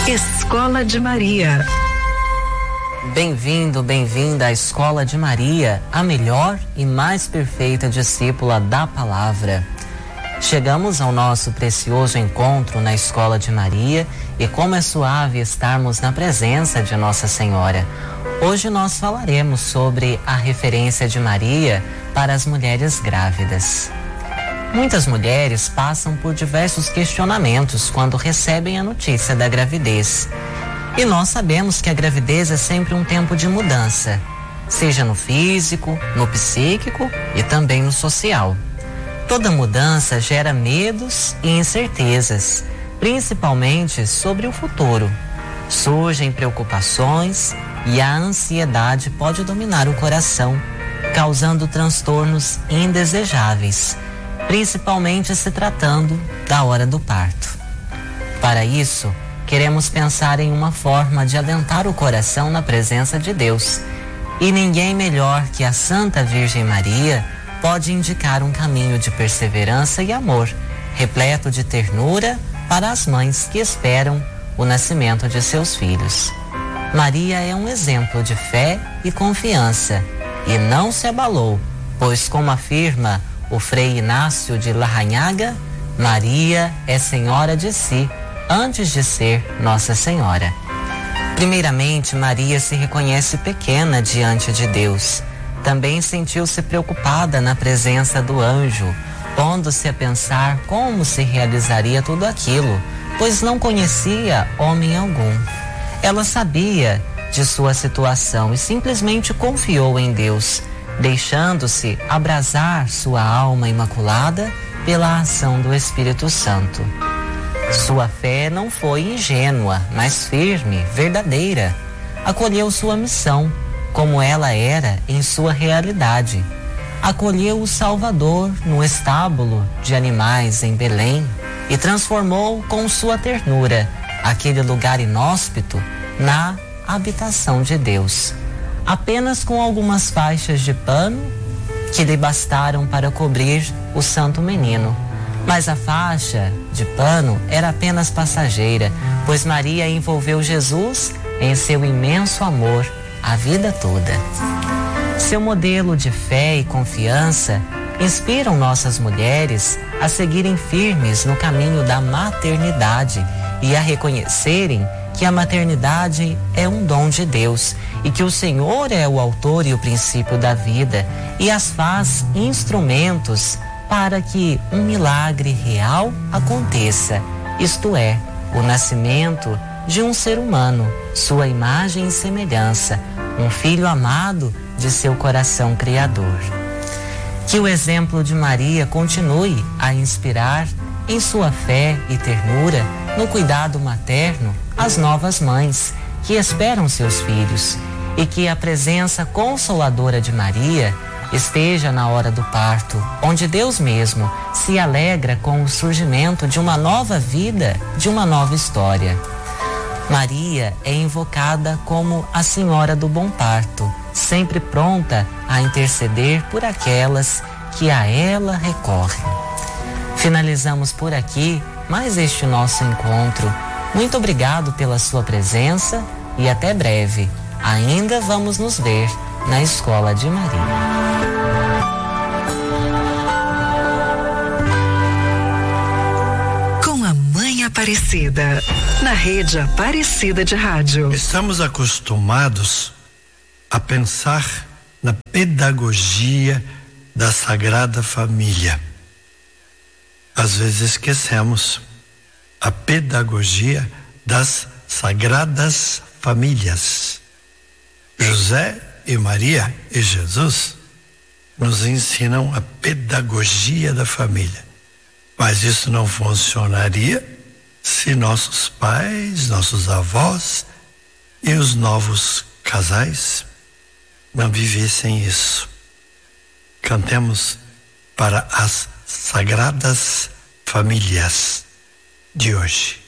Escola de Maria. Bem-vindo, bem-vinda à Escola de Maria, a melhor e mais perfeita discípula da palavra. Chegamos ao nosso precioso encontro na Escola de Maria e como é suave estarmos na presença de Nossa Senhora. Hoje nós falaremos sobre a referência de Maria para as mulheres grávidas. Muitas mulheres passam por diversos questionamentos quando recebem a notícia da gravidez. E nós sabemos que a gravidez é sempre um tempo de mudança, seja no físico, no psíquico e também no social. Toda mudança gera medos e incertezas, principalmente sobre o futuro. Surgem preocupações e a ansiedade pode dominar o coração, causando transtornos indesejáveis, principalmente se tratando da hora do parto. Para isso, queremos pensar em uma forma de alentar o coração na presença de Deus. E ninguém melhor que a Santa Virgem Maria pode indicar um caminho de perseverança e amor, repleto de ternura para as mães que esperam o nascimento de seus filhos. Maria é um exemplo de fé e confiança e não se abalou, pois, como afirma o Frei Inácio de Larrañaga, Maria é senhora de si antes de ser Nossa Senhora. Primeiramente, Maria se reconhece pequena diante de Deus. Também sentiu-se preocupada na presença do anjo, pondo-se a pensar como se realizaria tudo aquilo, pois não conhecia homem algum. Ela sabia de sua situação e simplesmente confiou em Deus, deixando-se abrasar sua alma imaculada pela ação do Espírito Santo. Sua fé não foi ingênua, mas firme, verdadeira. Acolheu sua missão, como ela era em sua realidade. Acolheu o Salvador no estábulo de animais em Belém e transformou com sua ternura aquele lugar inóspito na habitação de Deus. Apenas com algumas faixas de pano que lhe bastaram para cobrir o santo menino. Mas a faixa de pano era apenas passageira, pois Maria envolveu Jesus em seu imenso amor a vida toda. Seu modelo de fé e confiança inspiram nossas mulheres a seguirem firmes no caminho da maternidade e a reconhecerem que a maternidade é um dom de Deus e que o Senhor é o autor e o princípio da vida e as faz instrumentos para que um milagre real aconteça, isto é, o nascimento de um ser humano, sua imagem e semelhança, um filho amado de seu coração criador. Que o exemplo de Maria continue a inspirar em sua fé e ternura no cuidado materno as novas mães que esperam seus filhos e que a presença consoladora de Maria esteja na hora do parto, onde Deus mesmo se alegra com o surgimento de uma nova vida, de uma nova história. Maria é invocada como a Senhora do Bom Parto, sempre pronta a interceder por aquelas que a ela recorrem. Finalizamos por aqui mais este nosso encontro. Muito obrigado pela sua presença e até breve. Ainda vamos nos ver na Escola de Maria. Com a Mãe Aparecida, na Rede Aparecida de Rádio. Estamos acostumados a pensar na pedagogia da Sagrada Família. Às vezes esquecemos a pedagogia das Sagradas Famílias. José e Maria e Jesus nos ensinam a pedagogia da família. Mas isso não funcionaria se nossos pais, nossos avós e os novos casais não vivessem isso. Cantemos para as Sagradas Famílias de hoje.